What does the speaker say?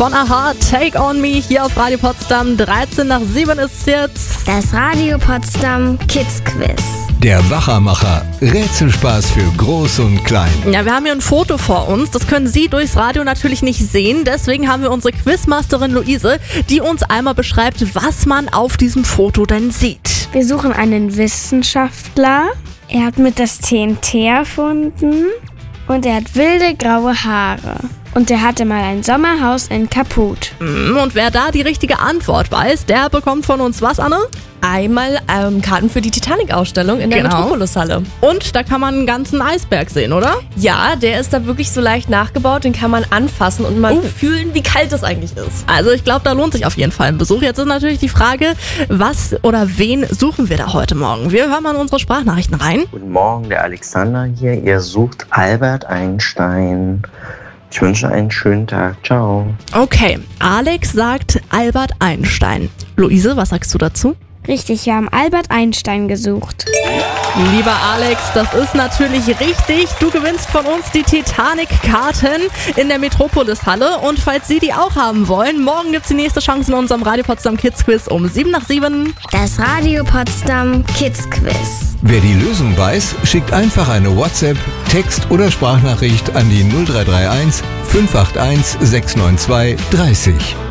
von Aha, Take On Me hier auf Radio Potsdam. 13 nach 7 ist jetzt das Radio Potsdam Kids Quiz. Der Wachermacher. Rätselspaß für Groß und Klein. Ja, wir haben hier ein Foto vor uns. Das können Sie durchs Radio natürlich nicht sehen. Deswegen haben wir unsere Quizmasterin Luise, die uns einmal beschreibt, was man auf diesem Foto denn sieht. Wir suchen einen Wissenschaftler. Er hat mit das TNT erfunden und er hat wilde graue Haare. Und er hatte mal ein Sommerhaus in Kaput. Und wer da die richtige Antwort weiß, der bekommt von uns was, Anne? Einmal Karten für die Titanic-Ausstellung in der Metropolis-Halle. Und da kann man einen ganzen Eisberg sehen, oder? Ja, der ist da wirklich so leicht nachgebaut, den kann man anfassen und mal fühlen, wie kalt das eigentlich ist. Also ich glaube, da lohnt sich auf jeden Fall ein Besuch. Jetzt ist natürlich die Frage, was oder wen suchen wir da heute Morgen? Wir hören mal in unsere Sprachnachrichten rein. Guten Morgen, der Alexander hier. Ihr sucht Albert Einstein. Ich wünsche einen schönen Tag. Ciao. Okay, Alex sagt Albert Einstein. Luise, was sagst du dazu? Richtig, wir haben Albert Einstein gesucht. Lieber Alex, das ist natürlich richtig. Du gewinnst von uns die Titanic-Karten in der Metropolis-Halle. Und falls Sie die auch haben wollen, morgen gibt es die nächste Chance in unserem Radio Potsdam Kids Quiz um 7 nach 7. Das Radio Potsdam Kids Quiz. Wer die Lösung weiß, schickt einfach eine WhatsApp, Text- oder Sprachnachricht an die 0331 581 692 30.